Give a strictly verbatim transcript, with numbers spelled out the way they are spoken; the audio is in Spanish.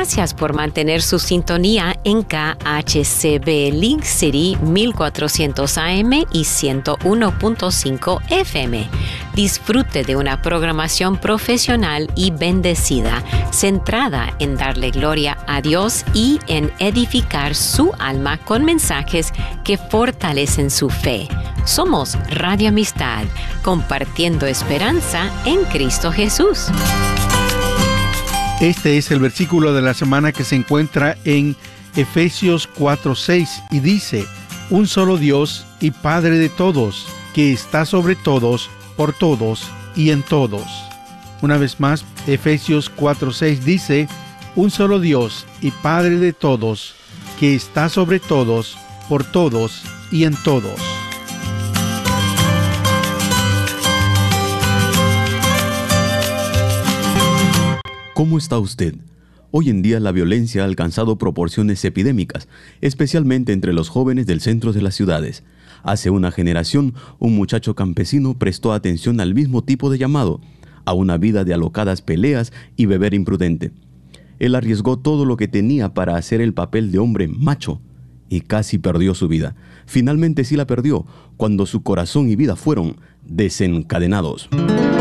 Gracias por mantener su sintonía en K H C B Link City mil cuatrocientos A M y ciento uno punto cinco F M. Disfrute de una programación profesional y bendecida, centrada en darle gloria a Dios y en edificar su alma con mensajes que fortalecen su fe. Somos Radio Amistad, compartiendo esperanza en Cristo Jesús. Este es el versículo de la semana que se encuentra en Efesios cuatro seis y dice: un solo Dios y Padre de todos, que está sobre todos, por todos y en todos. Una vez más, Efesios cuatro seis dice: un solo Dios y Padre de todos, que está sobre todos, por todos y en todos. ¿Cómo está usted? Hoy en día la violencia ha alcanzado proporciones epidémicas, especialmente entre los jóvenes del centro de las ciudades. Hace una generación, un muchacho campesino prestó atención al mismo tipo de llamado, a una vida de alocadas peleas y beber imprudente. Él arriesgó todo lo que tenía para hacer el papel de hombre macho y casi perdió su vida. Finalmente sí la perdió, cuando su corazón y vida fueron desencadenados.